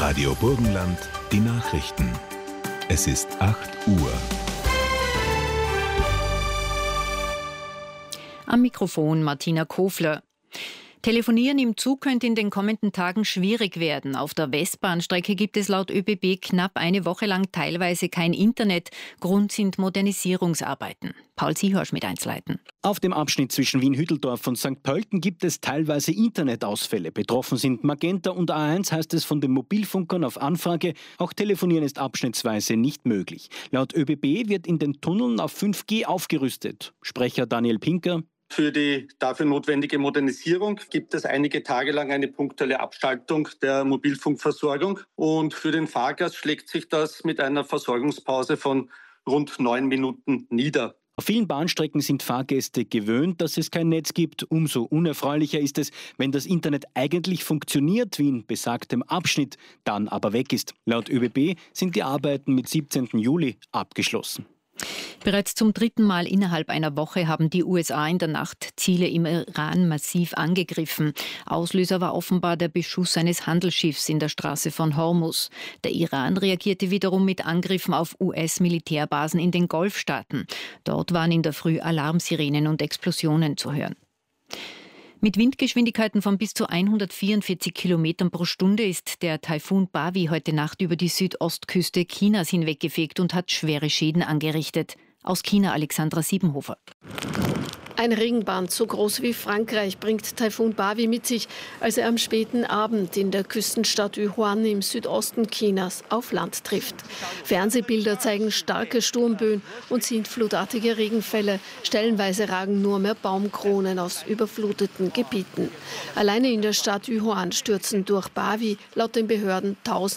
Radio Burgenland, die Nachrichten. Es ist 8 Uhr. Am Mikrofon Martina Kofler. Telefonieren im Zug könnte in den kommenden Tagen schwierig werden. Auf der Westbahnstrecke gibt es laut ÖBB knapp eine Woche lang teilweise kein Internet. Grund sind Modernisierungsarbeiten. Paul Siehorsch mit Einzelheiten. Auf dem Abschnitt zwischen Wien-Hütteldorf und St. Pölten gibt es teilweise Internetausfälle. Betroffen sind Magenta und A1, heißt es von den Mobilfunkern auf Anfrage. Auch Telefonieren ist abschnittsweise nicht möglich. Laut ÖBB wird in den Tunneln auf 5G aufgerüstet. Sprecher Daniel Pinker: Für die dafür notwendige Modernisierung gibt es einige Tage lang eine punktuelle Abschaltung der Mobilfunkversorgung. Und für den Fahrgast schlägt sich das mit einer Versorgungspause von rund 9 Minuten nieder. Auf vielen Bahnstrecken sind Fahrgäste gewöhnt, dass es kein Netz gibt. Umso unerfreulicher ist es, wenn das Internet eigentlich funktioniert, wie in besagtem Abschnitt, dann aber weg ist. Laut ÖBB sind die Arbeiten mit 17. Juli abgeschlossen. Bereits zum 3. Mal innerhalb einer Woche haben die USA in der Nacht Ziele im Iran massiv angegriffen. Auslöser war offenbar der Beschuss eines Handelsschiffs in der Straße von Hormuz. Der Iran reagierte wiederum mit Angriffen auf US-Militärbasen in den Golfstaaten. Dort waren in der Früh Alarmsirenen und Explosionen zu hören. Mit Windgeschwindigkeiten von bis zu 144 Kilometern pro Stunde ist der Taifun Bavi heute Nacht über die Südostküste Chinas hinweggefegt und hat schwere Schäden angerichtet. Aus China Alexandra Siebenhofer. Ein Regenband so groß wie Frankreich bringt Taifun Bavi mit sich, als er am späten Abend in der Küstenstadt Yuhuan im Südosten Chinas auf Land trifft. Fernsehbilder zeigen starke Sturmböen und sintflutartige Regenfälle. Stellenweise ragen nur mehr Baumkronen aus überfluteten Gebieten. Alleine in der Stadt Yuhuan stürzen durch Bavi laut den Behörden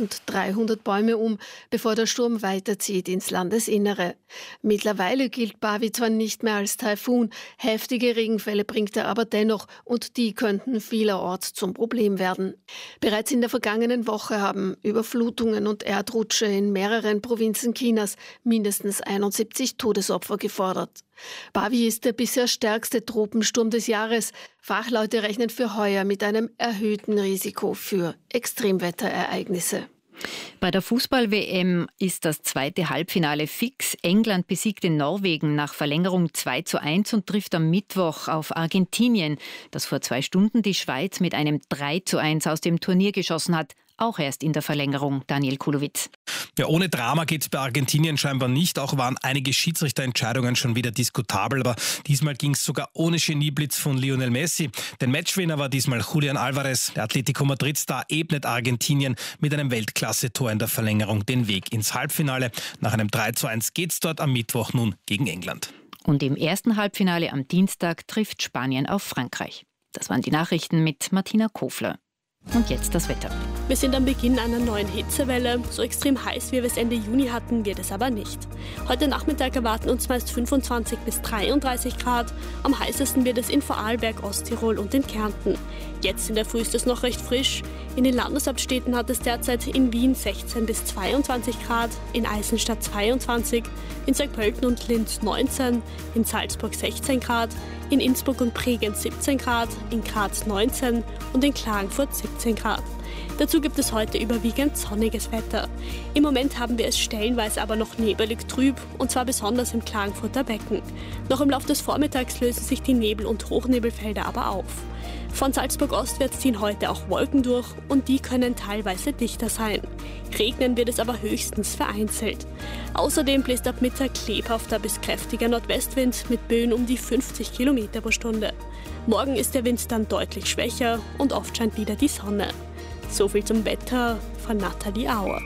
1300 Bäume um, bevor der Sturm weiterzieht ins Landesinnere. Mittlerweile gilt Bavi zwar nicht mehr als Taifun, heftige Regenfälle bringt er aber dennoch und die könnten vielerorts zum Problem werden. Bereits in der vergangenen Woche haben Überflutungen und Erdrutsche in mehreren Provinzen Chinas mindestens 71 Todesopfer gefordert. Bavi ist der bisher stärkste Tropensturm des Jahres. Fachleute rechnen für heuer mit einem erhöhten Risiko für Extremwetterereignisse. Bei der Fußball-WM ist das zweite Halbfinale fix. England besiegte Norwegen nach Verlängerung 2:1 und trifft am Mittwoch auf Argentinien, das vor 2 Stunden die Schweiz mit einem 3:1 aus dem Turnier geschossen hat. Auch erst in der Verlängerung. Daniel Kulowitz. Ja, ohne Drama geht es bei Argentinien scheinbar nicht. Auch waren einige Schiedsrichterentscheidungen schon wieder diskutabel. Aber diesmal ging es sogar ohne Genieblitz von Lionel Messi. Den Matchwinner war diesmal Julian Alvarez. Der Atletico Madrid-Star ebnet Argentinien mit einem Weltklasse-Tor in der Verlängerung den Weg ins Halbfinale. Nach einem 3:1 geht's dort am Mittwoch nun gegen England. Und im ersten Halbfinale am Dienstag trifft Spanien auf Frankreich. Das waren die Nachrichten mit Martina Kofler. Und jetzt das Wetter. Wir sind am Beginn einer neuen Hitzewelle. So extrem heiß, wie wir es Ende Juni hatten, wird es aber nicht. Heute Nachmittag erwarten uns meist 25 bis 33 Grad. Am heißesten wird es in Vorarlberg, Osttirol und in Kärnten. Jetzt in der Früh ist es noch recht frisch. In den Landeshauptstädten hat es derzeit in Wien 16 bis 22 Grad, in Eisenstadt 22, in St. Pölten und Linz 19, in Salzburg 16 Grad, in Innsbruck und Bregenz 17 Grad, in Graz 19 und in Klagenfurt 17 Grad. Dazu gibt es heute überwiegend sonniges Wetter. Im Moment haben wir es stellenweise aber noch nebelig trüb, und zwar besonders im Klagenfurter Becken. Noch im Laufe des Vormittags lösen sich die Nebel- und Hochnebelfelder aber auf. Von Salzburg ostwärts ziehen heute auch Wolken durch und die können teilweise dichter sein. Regnen wird es aber höchstens vereinzelt. Außerdem bläst ab Mittag lebhafter bis kräftiger Nordwestwind mit Böen um die 50 Kilometer pro Stunde. Morgen ist der Wind dann deutlich schwächer und oft scheint wieder die Sonne. So viel zum Wetter von Nathalie Auer.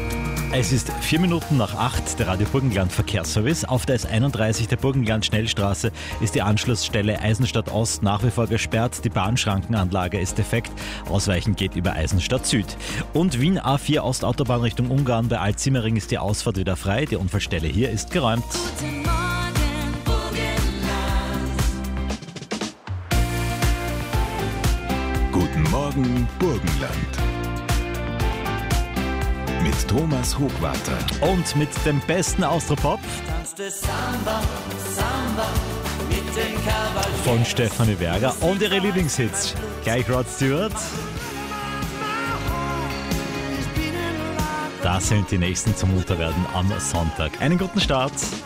Es ist 4 Minuten nach 8, der Radio Burgenland Verkehrsservice. Auf der S31 der Burgenland Schnellstraße ist die Anschlussstelle Eisenstadt Ost nach wie vor gesperrt. Die Bahnschrankenanlage ist defekt. Ausweichen geht über Eisenstadt Süd. Und Wien A4 Ostautobahn Richtung Ungarn. Bei Altsimmering ist die Ausfahrt wieder frei. Die Unfallstelle hier ist geräumt. Guten Morgen, Burgenland. Guten Morgen, Burgenland. Mit Thomas Hochwarter. Und mit dem besten Austropop von Stefanie Berger und ihre Lieblingshits. Gleich Rod Stewart. Das sind die nächsten zum Munterwerden am Sonntag. Einen guten Start.